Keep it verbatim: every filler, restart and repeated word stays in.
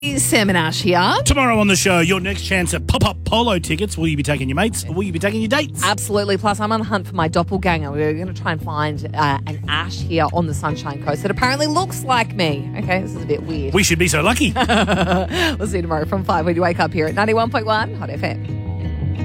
Sam and Ash here. Tomorrow on the show, your next chance at pop-up polo tickets. Will you be taking your mates or will you be taking your dates? Absolutely. Plus, I'm on the hunt for my doppelganger. We're going to try and find uh, an Ash here on the Sunshine Coast that apparently looks like me. Okay, this is a bit weird. We should be so lucky. We'll see you tomorrow from five when you wake up here at ninety-one point one Hot F M.